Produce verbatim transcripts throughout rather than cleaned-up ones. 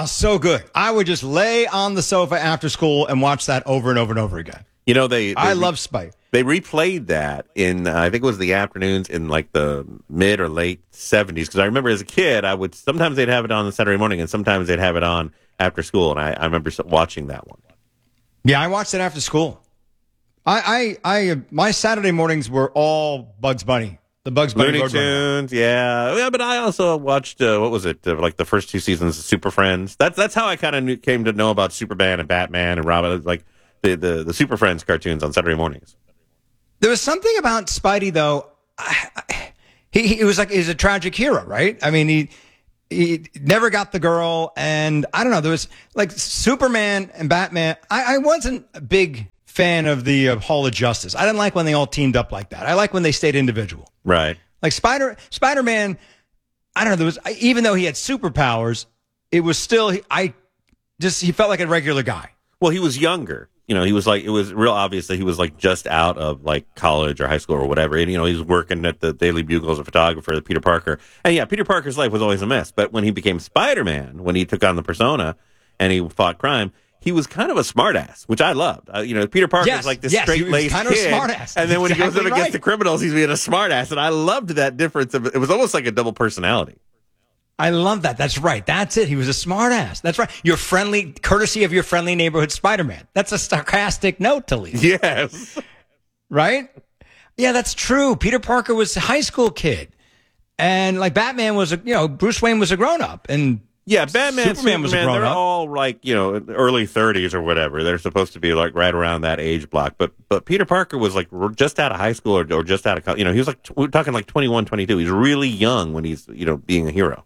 Oh, so good. I would just lay on the sofa after school and watch that over and over and over again. You know, they, they I re- love Spidey. They replayed that in, uh, I think it was the afternoons in like the mid or late seventies. Because I remember as a kid, I would sometimes they'd have it on the Saturday morning, and sometimes they'd have it on after school. And I, I remember watching that one. Yeah, I watched it after school. I, I, I, my Saturday mornings were all Bugs Bunny. The Bugs Bunny Looney Road Runner. Tunes, yeah, yeah. But I also watched uh, what was it? Uh, like the first two seasons of Super Friends. That's that's how I kind of came to know about Superman and Batman and Robin, like the, the the Super Friends cartoons on Saturday mornings. There was something about Spidey though. I, I, he, he was like he's a tragic hero, right? I mean, he he never got the girl, and I don't know. There was like Superman and Batman. I, I wasn't a big fan of the uh, Hall of Justice. I didn't like when they all teamed up like that. I like when they stayed individual. Right. Like Spider Spider-Man, I don't know, there was even though he had superpowers, it was still I just he felt like a regular guy. Well, he was younger. You know, he was like it was real obvious that he was like just out of like college or high school or whatever. And you know, he was working at the Daily Bugle as a photographer, Peter Parker. And yeah, Peter Parker's life was always a mess. But when he became Spider-Man, when he took on the persona and he fought crime, he was kind of a smartass, which I loved. Uh, you know, Peter Parker's yes, like this yes, straight-laced kind kid, of smartass. and then when exactly he goes up against right. the criminals, he's being a smartass, and I loved that difference. Of, it was almost like a double personality. I love that. That's right. That's it. He was a smartass. That's right. Your friendly, courtesy of your friendly neighborhood Spider-Man. That's a sarcastic note to leave. Yes. Right? Yeah, that's true. Peter Parker was a high school kid, and like Batman was a, you know, Bruce Wayne was a grown-up, and Yeah, Batman, Superman, Superman was a grown they're up. all like, you know, early thirties or whatever. They're supposed to be like right around that age block. But but Peter Parker was like just out of high school or, or just out of college. You know, he was like, we're talking like twenty-one, twenty-two. He's really young when he's, you know, being a hero.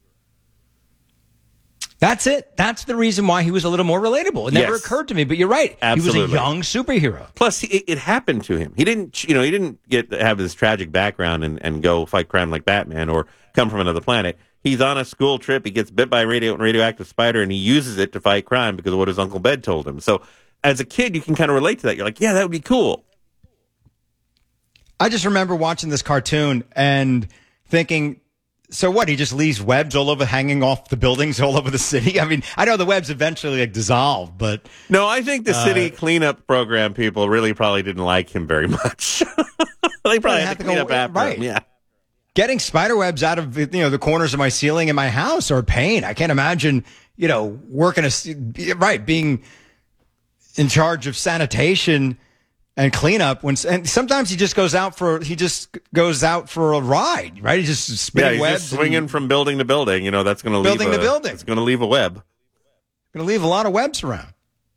That's it. That's the reason why he was a little more relatable. It never Yes. occurred to me, but you're right. Absolutely. He was a young superhero. Plus, he, it happened to him. He didn't, you know, he didn't get have this tragic background and, and go fight crime like Batman or come from another planet. He's on a school trip. He gets bit by a radio, radioactive spider, and he uses it to fight crime because of what his Uncle Ben told him. So, as a kid, you can kind of relate to that. You're like, yeah, that would be cool. I just remember watching this cartoon and thinking, so what? He just leaves webs all over, hanging off the buildings all over the city. I mean, I know the webs eventually like dissolve, but No, I think the city Uh, cleanup program people really probably didn't like him very much. They probably They had have to to clean go- up after right. him. Yeah. getting spider webs out of, you know, the corners of my ceiling in my house are a pain. I can't imagine, you know, working a right being in charge of sanitation and cleanup when, and sometimes he just goes out for he just goes out for a ride, right? He's just Yeah, spinning he's webs, just swinging from building to building. You know, that's going to leave Building a, to building. It's going to leave a web. going to leave a lot of webs around.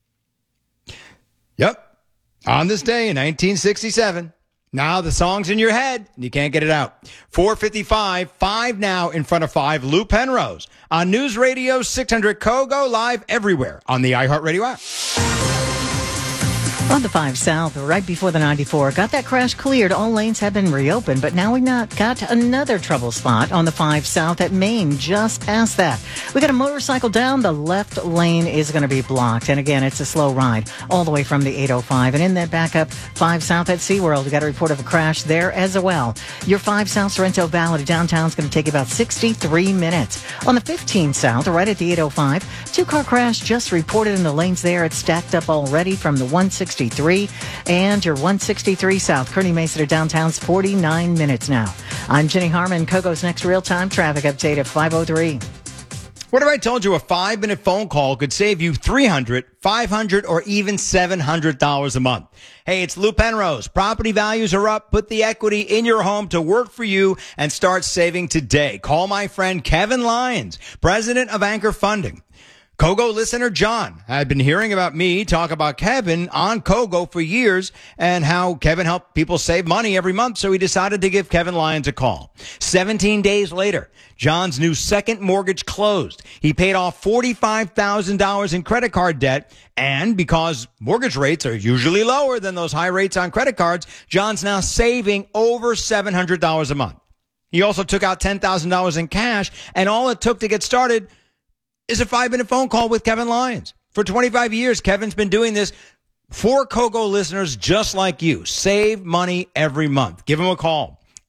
Yep. On this day in nineteen sixty-seven. Now the song's in your head and you can't get it out. four fifty-five, five now in front of five. Lou Penrose on News Radio six hundred Kogo, live everywhere on the iHeartRadio app. On the five South, right before the ninety-four, got that crash cleared. All lanes have been reopened, but now we not got another trouble spot on the five South at Maine, just past that. We got a motorcycle down. The left lane is going to be blocked. And again, it's a slow ride all the way from the eight oh five. And in that backup, five South at SeaWorld, we got a report of a crash there as well. Your five South Sorrento Valley to downtown is going to take about sixty-three minutes. On the fifteen South, right at the eight oh five, two-car crash just reported in the lanes there. It's stacked up already from the one sixty-three and your one sixty-three South. Kearney Mesa to downtown's forty-nine minutes now. I'm Jenny Harmon. Kogo's next real-time traffic update at five oh three. What if I told you a five-minute phone call could save you three hundred dollars, five hundred dollars, or even seven hundred dollars a month? Hey, it's Lou Penrose. Property values are up. Put the equity in your home to work for you and start saving today. Call my friend Kevin Lyons, president of Anchor Funding. Kogo listener John had been hearing about me talk about Kevin on Kogo for years and how Kevin helped people save money every month, so he decided to give Kevin Lyons a call. seventeen days later, John's new second mortgage closed. He paid off forty-five thousand dollars in credit card debt, and because mortgage rates are usually lower than those high rates on credit cards, John's now saving over seven hundred dollars a month. He also took out ten thousand dollars in cash, and all it took to get started is a five-minute phone call with Kevin Lyons. For twenty-five years, Kevin's been doing this for Kogo listeners just like you. Save money every month. Give him a call.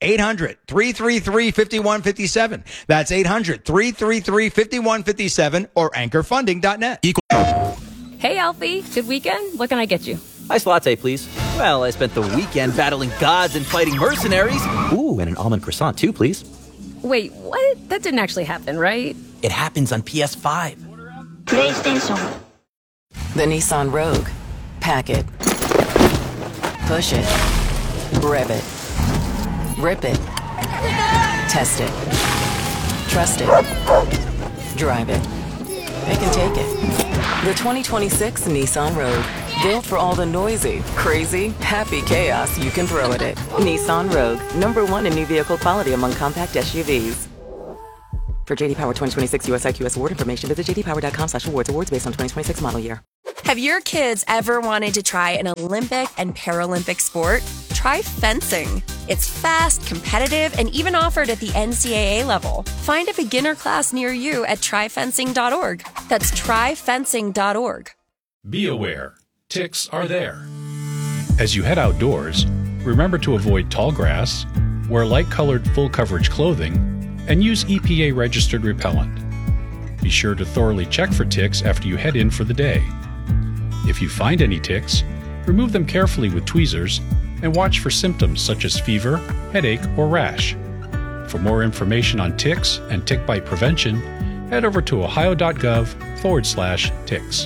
eight hundred, three three three, five one five seven. That's eight hundred, three three three, five one five seven or anchor funding dot net. Hey, Alfie. Good weekend? What can I get you? Iced latte, please. Well, I spent the weekend battling gods and fighting mercenaries. Ooh, and an almond croissant, too, please. Wait, what? That didn't actually happen, right? It happens on P S five. PlayStation. The Nissan Rogue. Pack it. Push it. Rev it. Rip it. Test it. Trust it. Drive it. They can take it. The twenty twenty-six Nissan Rogue. Built for all the noisy, crazy, happy chaos you can throw at it. Nissan Rogue. Number one in new vehicle quality among compact S U Vs. For J D Power twenty twenty-six U S I Q S award information, visit j d power dot com slash awards. Awards based on twenty twenty-six model year. Have your kids ever wanted to try an Olympic and Paralympic sport? Try fencing. It's fast, competitive, and even offered at the N C double A level. Find a beginner class near you at try fencing dot org. That's try fencing dot org. Be aware, ticks are there. As you head outdoors, remember to avoid tall grass, wear light-colored full-coverage clothing, and use E P A-registered repellent. Be sure to thoroughly check for ticks after you head in for the day. If you find any ticks, remove them carefully with tweezers and watch for symptoms such as fever, headache, or rash. For more information on ticks and tick bite prevention, head over to ohio.gov forward slash ticks.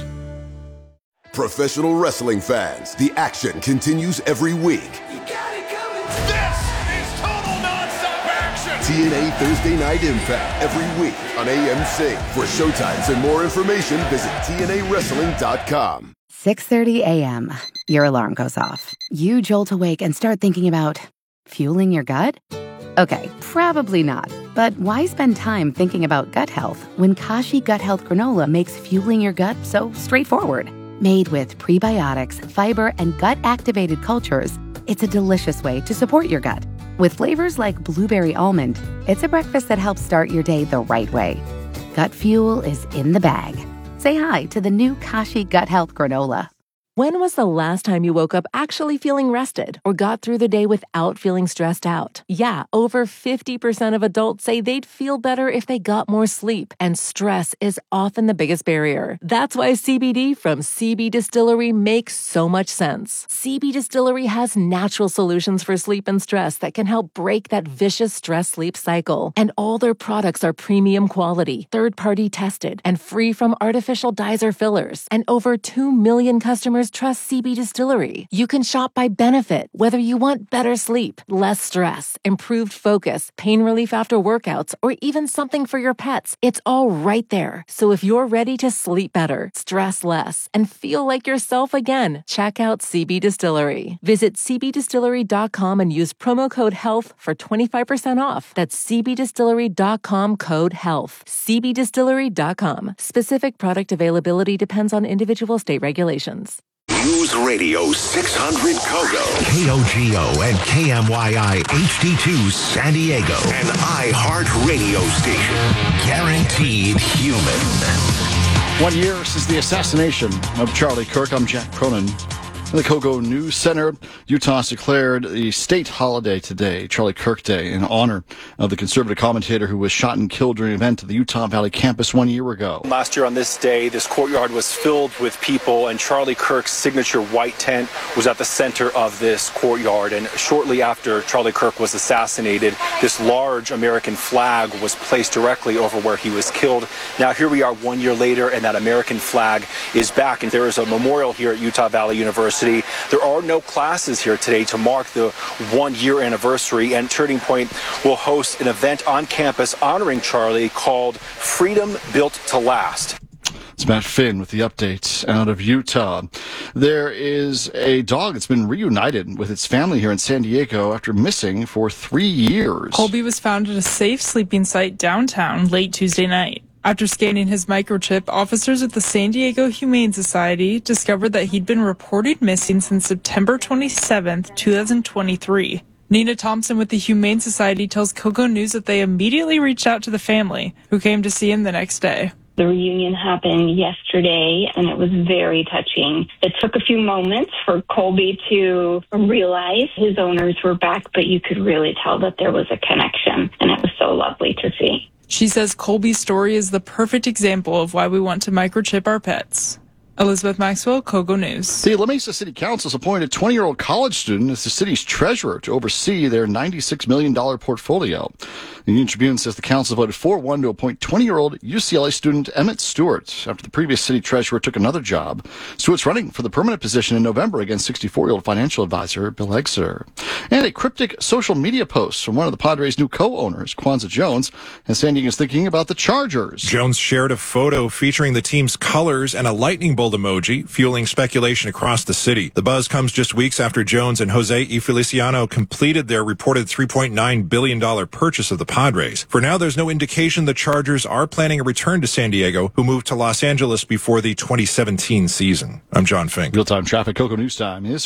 Professional wrestling fans, the action continues every week. You got it coming. This is total nonstop action. T N A Thursday Night Impact every week on A M C. For showtimes and more information, visit T N A wrestling dot com. six thirty a.m. Your alarm goes off. You jolt awake and start thinking about fueling your gut? Okay, probably not. But why spend time thinking about gut health when Kashi Gut Health Granola makes fueling your gut so straightforward? Made with prebiotics, fiber, and gut-activated cultures, it's a delicious way to support your gut. With flavors like blueberry almond, it's a breakfast that helps start your day the right way. Gut fuel is in the bag. Say hi to the new Kashi Gut Health Granola. When was the last time you woke up actually feeling rested or got through the day without feeling stressed out? Yeah, over fifty percent of adults say they'd feel better if they got more sleep, and stress is often the biggest barrier. That's why C B D from C B Distillery makes so much sense. C B Distillery has natural solutions for sleep and stress that can help break that vicious stress-sleep cycle. And all their products are premium quality, third-party tested, and free from artificial dyes or fillers. And over two million customers trust C B Distillery. You can shop by benefit, whether you want better sleep, less stress, improved focus, pain relief after workouts, or even something for your pets. It's all right there. So if you're ready to sleep better, stress less, and feel like yourself again, check out C B Distillery. Visit c b distillery dot com and use promo code HEALTH for twenty-five percent off. That's c b distillery dot com code HEALTH. c b distillery dot com. Specific product availability depends on individual state regulations. News Radio six hundred Kogo, K O G O and K M Y I H D two San Diego, an iHeartRadio station. Guaranteed human. One year since the assassination of Charlie Kirk, I'm Jack Cronin. In the Kogo News Center, Utah's declared the state holiday today, Charlie Kirk Day, in honor of the conservative commentator who was shot and killed during an event at the Utah Valley campus one year ago. Last year on this day, this courtyard was filled with people, and Charlie Kirk's signature white tent was at the center of this courtyard. And shortly after Charlie Kirk was assassinated, this large American flag was placed directly over where he was killed. Now here we are one year later, and that American flag is back, and there is a memorial here at Utah Valley University. There are no classes here today to mark the one-year anniversary, and Turning Point will host an event on campus honoring Charlie called Freedom Built to Last. It's Matt Finn with the update out of Utah. There is a dog that's been reunited with its family here in San Diego after missing for three years. Colby was found at a safe sleeping site downtown late Tuesday night. After scanning his microchip, officers at the San Diego Humane Society discovered that he'd been reported missing since September twenty-seventh, twenty twenty-three. Nina Thompson with the Humane Society tells Kogo News that they immediately reached out to the family, who came to see him the next day. The reunion happened yesterday, and it was very touching. It took a few moments for Colby to realize his owners were back, but you could really tell that there was a connection, and it was so lovely to see. She says Colby's story is the perfect example of why we want to microchip our pets. Elizabeth Maxwell, Kogo News. The La Mesa City Council has appointed a twenty-year-old college student as the city's treasurer to oversee their ninety-six million dollars portfolio. The Union Tribune says the council voted four one to appoint twenty-year-old U C L A student Emmett Stewart after the previous city treasurer took another job. Stewart's running for the permanent position in November against sixty-four-year-old financial advisor Bill Exeter. And a cryptic social media post from one of the Padres' new co-owners, Kwanzaa Jones, has San Diego's thinking about the Chargers. Jones shared a photo featuring the team's colors and a lightning bolt emoji, fueling speculation across the city. The buzz comes just weeks after Jones and Jose E. Feliciano completed their reported three point nine billion dollars purchase of the Padres. For now, there's no indication the Chargers are planning a return to San Diego, who moved to Los Angeles before the twenty seventeen season. I'm John Fink. Real-time traffic, Kogo News Time is